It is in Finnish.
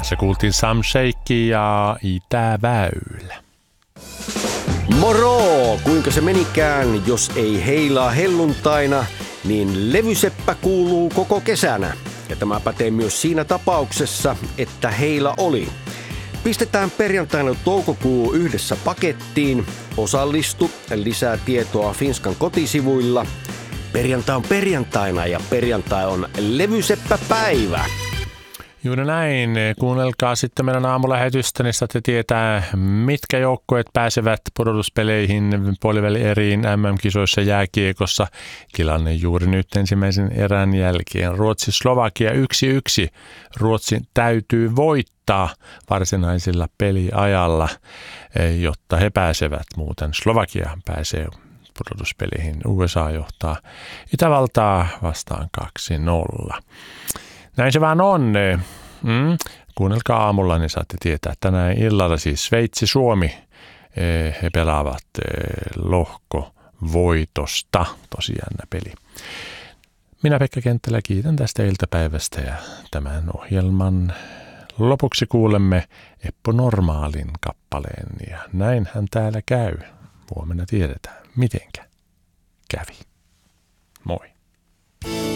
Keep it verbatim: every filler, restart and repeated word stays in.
Tässä kuultiin Sam Shake ja Itäväylä. Moro! Kuinka se menikään, jos ei heilaa helluntaina, niin levyseppä kuuluu koko kesänä. Ja tämä pätee myös siinä tapauksessa, että heila oli. Pistetään perjantaina toukokuu yhdessä pakettiin. Osallistu, lisää tietoa Finskan kotisivuilla. Perjantai on perjantaina ja perjantai on levyseppäpäivä. Juuri näin. Kuunnelkaa sitten meidän aamulähetystä, niin saatte tietää, mitkä joukkueet pääsevät pudotuspeleihin puolivälieriin M M-kisoissa jääkiekossa. Tilanne juuri nyt ensimmäisen erän jälkeen. Ruotsi-Slovakia yksi yksi. Ruotsi täytyy voittaa varsinaisilla peliajalla, jotta he pääsevät. Muuten Slovakia pääsee pudotuspeleihin. U S A johtaa Itävaltaa vastaan kaksi nolla. Näin se vaan on. Mm. Kuunnelkaa aamulla, niin saatte tietää. Tänään illalla siis Sveitsi-Suomi. He pelaavat lohkovoitosta. Tosi jännä peli. Minä Pekka Kenttälä kiitän tästä iltapäivästä ja tämän ohjelman lopuksi kuulemme Eppu Normaalin kappaleen. Ja näinhän täällä käy. Huomenna tiedetään, mitenkä kävi. Moi.